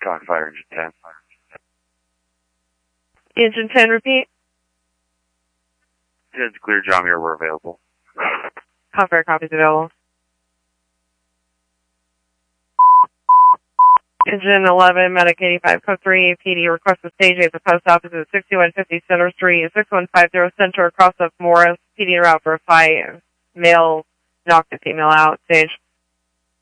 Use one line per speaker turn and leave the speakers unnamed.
Cockfire Engine 10.
Engine 10, repeat.
10's clear, John Muir, we're available.
Cockfire copies available. Engine 11, Medic 85, Code 3, PD, request to stage 8 at the post office at 6150 Center Street, 6150 Center, across of Morris, PD route for a 5 male, knocked the female out, stage.